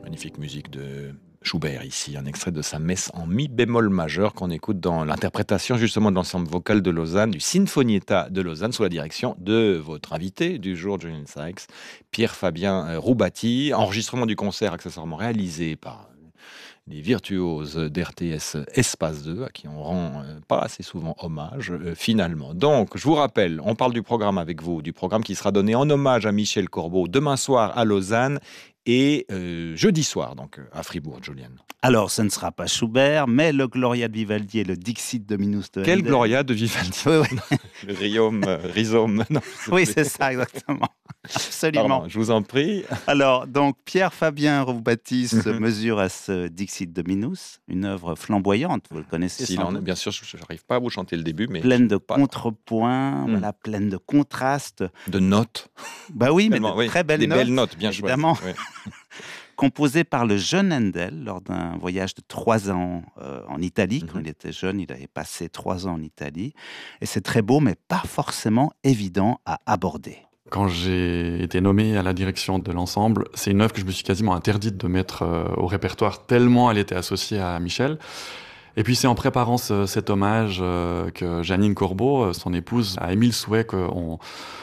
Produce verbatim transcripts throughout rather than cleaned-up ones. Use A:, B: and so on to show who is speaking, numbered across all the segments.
A: Magnifique musique de Schubert ici, un extrait de sa messe en mi bémol majeur qu'on écoute dans l'interprétation justement de l'ensemble vocal de Lausanne, du Sinfonietta de Lausanne, sous la direction de votre invité du jour, Julian Sykes, Pierre-Fabien Roubati. Enregistrement du concert accessoirement réalisé par les virtuoses d'R T S Espace deux, à qui on rend euh, pas assez souvent hommage, euh, finalement. Donc, je vous rappelle, on parle du programme avec vous, du programme qui sera donné en hommage à Michel Corbeau demain soir à Lausanne et euh, jeudi soir, donc à Fribourg, Julian.
B: Alors, ce ne sera pas Schubert, mais le Gloria de Vivaldi et le Dixit Dominus de
A: Quel
B: Handel.
A: Gloria de Vivaldi?
B: Oui, oui.
A: Le Riome, euh, Rhizome. Non,
B: Oui, c'est ça, exactement. Absolument.
A: Pardon, je vous en prie.
B: Alors, donc, Pierre-Fabien Roux-Baptiste se mesure à ce Dixit Dominus, une œuvre flamboyante, vous le connaissez
A: S'il
B: sans
A: en est,
B: doute.
A: bien sûr, je n'arrive pas à vous chanter le début, mais
B: Pleine de
A: pas-
B: contrepoints,
A: Hmm.
B: voilà, pleine de contrastes.
A: de notes.
B: Bah oui, mais
A: Tellement,
B: de
A: oui,
B: très belles
A: des
B: notes.
A: belles notes, bien
B: évidemment.
A: choisies. oui.
B: Composé par le jeune Handel lors d'un voyage de trois ans euh, en Italie. Quand
A: Mhm.
B: il était jeune, il avait passé trois ans en Italie. Et c'est très beau, mais pas forcément évident à aborder.
C: Quand j'ai été nommé à la direction de l'ensemble, c'est une œuvre que je me suis quasiment interdite de mettre euh, au répertoire tellement elle était associée à Michel. Et puis c'est en préparant ce, cet hommage euh, que Janine Corbeau, euh, son épouse, a émis le souhait qu'on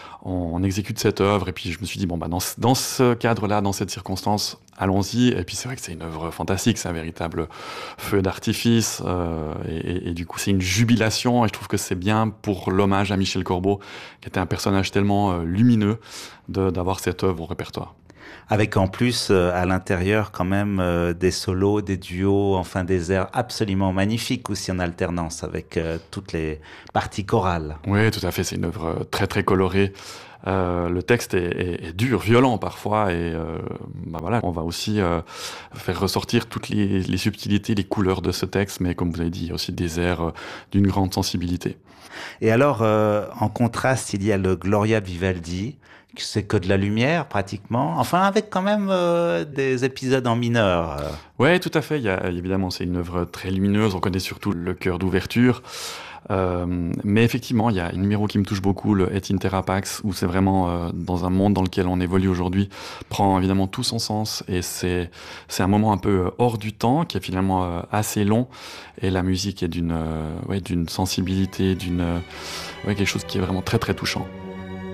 C: on exécute cette œuvre. Et puis je me suis dit, bon, bah, dans, ce- dans ce cadre-là, dans cette circonstance, allons-y. Et puis c'est vrai que c'est une œuvre fantastique, c'est un véritable feu d'artifice. Euh, et, et, et du coup, c'est une jubilation. Et je trouve que c'est bien pour l'hommage à Michel Corbeau, qui était un personnage tellement euh, lumineux, de, d'avoir cette œuvre au répertoire.
B: Avec en plus, euh, à l'intérieur, quand même, euh, des solos, des duos, enfin des airs absolument magnifiques aussi en alternance avec euh, toutes les parties chorales.
C: Oui, tout à fait. C'est une œuvre très très colorée. Euh, le texte est, est, est dur, violent parfois, et euh, bah voilà, on va aussi euh, faire ressortir toutes les, les subtilités, les couleurs de ce texte, mais comme vous avez dit, il y a aussi des airs euh, d'une grande sensibilité.
B: Et alors, euh, en contraste, il y a le Gloria de Vivaldi, c'est que de la lumière pratiquement, enfin avec quand même euh, des épisodes en mineur. euh.
C: Ouais, tout à fait. Il y a, évidemment, c'est une œuvre très lumineuse. On connaît surtout le chœur d'ouverture. Euh, mais effectivement, il y a un numéro qui me touche beaucoup, le Et Intera Pax, où c'est vraiment euh, dans un monde dans lequel on évolue aujourd'hui, prend évidemment tout son sens, et c'est c'est un moment un peu hors du temps, qui est finalement euh, assez long, et la musique est d'une euh, ouais, d'une sensibilité, d'une euh, ouais, quelque chose qui est vraiment très très touchant.